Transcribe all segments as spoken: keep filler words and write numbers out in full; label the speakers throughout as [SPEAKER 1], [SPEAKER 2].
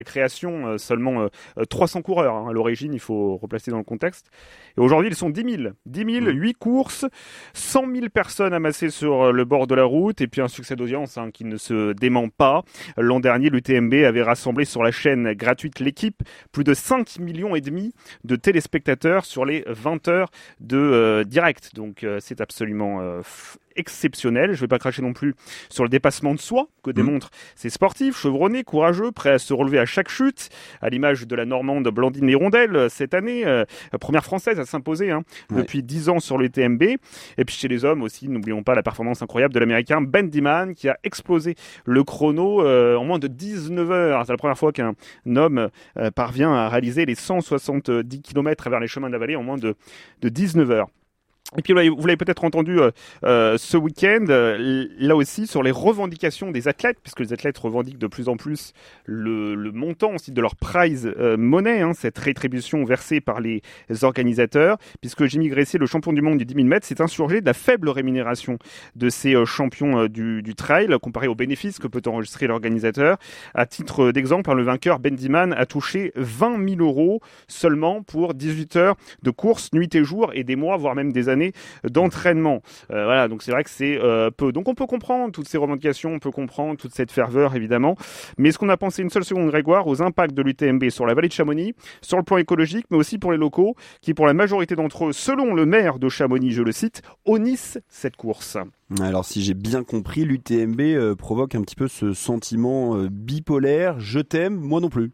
[SPEAKER 1] création, euh, seulement euh, trois cents coureurs hein, à l'origine, il faut replacer dans le contexte. Et aujourd'hui, ils sont dix mille. dix mille, huit courses, cent mille personnes amassées sur le bord de la route et puis un succès d'audience hein, qui ne se dément pas. L'an dernier, l'U T M B avait rassemblé sur la chaîne gratuite L'équipe plus de cinq millions et demi de téléspectateurs sur les vingt heures de euh, direct. Donc euh, c'est absolument euh, f- exceptionnel. Je ne vais pas cracher non plus sur le dépassement de soi que démontrent ces sportifs chevronnés, courageux, prêts à se relever à chaque chute, à l'image de la Normande Blandine Hirondelle cette année, euh, première française à s'imposer hein, ouais. depuis dix ans sur l'U T M B. Et puis chez les hommes aussi, n'oublions pas la performance incroyable de l'Américain Ben Diman qui a explosé le chrono euh, en moins de dix-neuf heures. C'est la première fois qu'un homme euh, parvient à réaliser les cent soixante-dix kilomètres à travers les chemins de la vallée en moins de, de dix-neuf heures. Et puis vous l'avez peut-être entendu euh, euh, ce week-end, euh, là aussi sur les revendications des athlètes, puisque les athlètes revendiquent de plus en plus le, le montant aussi de leur prize euh, money, hein, cette rétribution versée par les organisateurs, puisque Jimmy Gressier, le champion du monde du dix mille mètres, s'est insurgé de la faible rémunération de ces euh, champions euh, du, du trail, comparé aux bénéfices que peut enregistrer l'organisateur. À titre d'exemple, hein, le vainqueur Ben Diman a touché vingt mille euros seulement pour dix-huit heures de course, nuit et jour, et des mois, voire même des années d'entraînement. Euh, voilà, donc c'est vrai que c'est euh, peu. Donc on peut comprendre toutes ces revendications, on peut comprendre toute cette ferveur évidemment. Mais est-ce qu'on a pensé une seule seconde, Grégoire, aux impacts de l'U T M B sur la vallée de Chamonix, sur le plan écologique, mais aussi pour les locaux, qui pour la majorité d'entre eux, selon le maire de Chamonix, je le cite, honnissent cette course?
[SPEAKER 2] Alors si j'ai bien compris, l'U T M B euh, provoque un petit peu ce sentiment euh, bipolaire, je t'aime, moi non plus.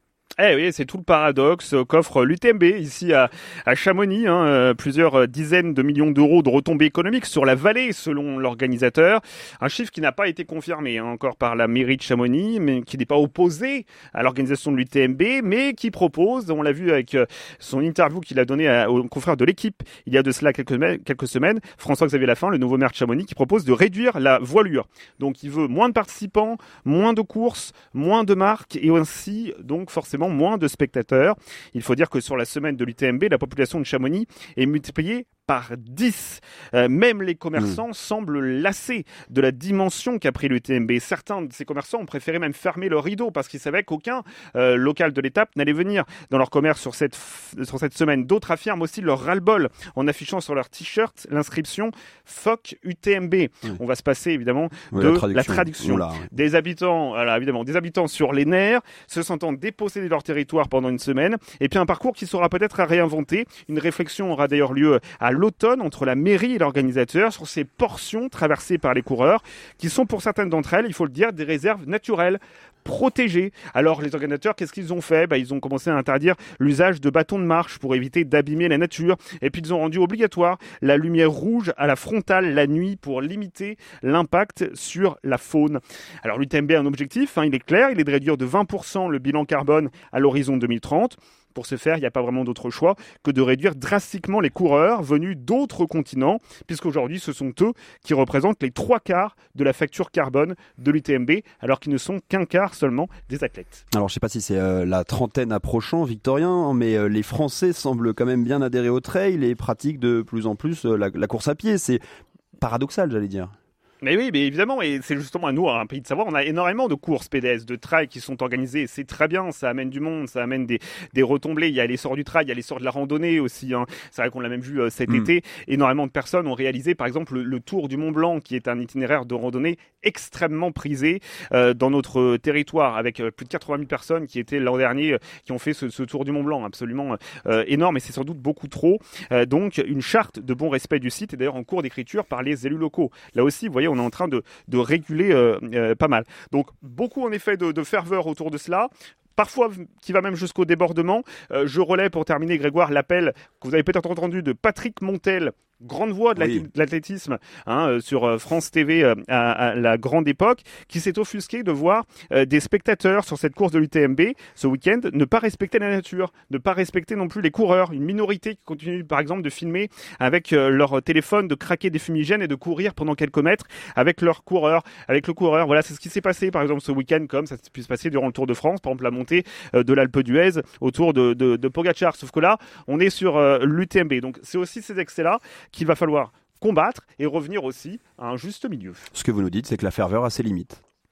[SPEAKER 1] Eh oui, c'est tout le paradoxe qu'offre l'U T M B ici à, à Chamonix, hein, euh, plusieurs dizaines de millions d'euros de retombées économiques sur la vallée selon l'organisateur, un chiffre qui n'a pas été confirmé hein, encore par la mairie de Chamonix, mais qui n'est pas opposé à l'organisation de l'U T M B, mais qui propose, on l'a vu avec euh, son interview qu'il a donné à, au confrère de l'équipe il y a de cela quelques, quelques semaines, François-Xavier Lafin, le nouveau maire de Chamonix, qui propose de réduire la voilure. Donc il veut moins de participants, moins de courses, moins de marques et ainsi donc forcément moins de spectateurs. Il faut dire que sur la semaine de l'U T M B, la population de Chamonix est multipliée par dix. Euh, même les commerçants mmh. semblent lassés de la dimension qu'a pris l'U T M B. Certains de ces commerçants ont préféré même fermer leur rideau parce qu'ils savaient qu'aucun euh, local de l'étape n'allait venir dans leur commerce sur cette, f- sur cette semaine. D'autres affirment aussi leur ras-le-bol en affichant sur leur t-shirt l'inscription « Fuck U T M B mmh. ». On va se passer évidemment
[SPEAKER 2] oui,
[SPEAKER 1] de
[SPEAKER 2] la traduction,
[SPEAKER 1] la traduction.
[SPEAKER 2] Oula.
[SPEAKER 1] Des habitants, voilà, évidemment, des habitants sur les nerfs, se sentant dépossédés de leur territoire pendant une semaine, et puis un parcours qui sera peut-être à réinventer. Une réflexion aura d'ailleurs lieu à l'automne entre la mairie et l'organisateur sur ces portions traversées par les coureurs qui sont pour certaines d'entre elles, il faut le dire, des réserves naturelles protégées. Alors les organisateurs, qu'est-ce qu'ils ont fait ? Bah, ils ont commencé à interdire l'usage de bâtons de marche pour éviter d'abîmer la nature et puis ils ont rendu obligatoire la lumière rouge à la frontale la nuit pour limiter l'impact sur la faune. Alors l'U T M B a un objectif, hein, il est clair, il est de réduire de vingt pour cent le bilan carbone à l'horizon deux mille trente. Pour ce faire, il n'y a pas vraiment d'autre choix que de réduire drastiquement les coureurs venus d'autres continents, puisqu'aujourd'hui, ce sont eux qui représentent les trois quarts de la facture carbone de l'U T M B, alors qu'ils ne sont qu'un quart seulement des athlètes.
[SPEAKER 2] Alors, je ne sais pas si c'est euh, la trentaine approchant, Victorien, mais euh, les Français semblent quand même bien adhérer au trail et pratiquent de plus en plus euh, la, la course à pied. C'est paradoxal, j'allais dire.
[SPEAKER 1] Mais oui, mais évidemment, et c'est justement à nous, un pays de savoir, on a énormément de courses pédestres, de trails qui sont organisées, c'est très bien, ça amène du monde, ça amène des, des retombées, il y a l'essor du trail, il y a l'essor de la randonnée aussi, hein. C'est vrai qu'on l'a même vu euh, cet mmh. été, énormément de personnes ont réalisé par exemple le, le Tour du Mont Blanc, qui est un itinéraire de randonnée extrêmement prisé euh, dans notre territoire, avec euh, plus de quatre-vingt mille personnes qui étaient l'an dernier, euh, qui ont fait ce, ce Tour du Mont Blanc, absolument euh, énorme, et c'est sans doute beaucoup trop, euh, donc une charte de bon respect du site est d'ailleurs en cours d'écriture par les élus locaux. Là aussi, vous voyez, on est en train de, de réguler euh, euh, pas mal. Donc, beaucoup en effet de, de ferveur autour de cela. Parfois qui va même jusqu'au débordement. Euh, je relais pour terminer, Grégoire, l'appel que vous avez peut-être entendu de Patrick Montel, grande voix de, oui. de l'athlétisme hein, euh, sur euh, France T V euh, à, à la grande époque, qui s'est offusqué de voir euh, des spectateurs sur cette course de l'U T M B ce week-end ne pas respecter la nature, ne pas respecter non plus les coureurs. Une minorité qui continue par exemple de filmer avec euh, leur téléphone, de craquer des fumigènes et de courir pendant quelques mètres avec leur coureur, avec le coureur. Voilà, c'est ce qui s'est passé par exemple ce week-end, comme ça pu se passer durant le Tour de France, par exemple la montée euh, de l'Alpe d'Huez autour de, de, de Pogacar. Sauf que là, on est sur euh, l'U T M B. Donc c'est aussi ces excès-là qu'il va falloir combattre et revenir aussi à un juste milieu.
[SPEAKER 2] Ce que vous nous dites, c'est que la ferveur a ses limites.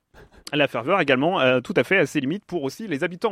[SPEAKER 1] La ferveur également, euh, tout à fait, à ses limites pour aussi les habitants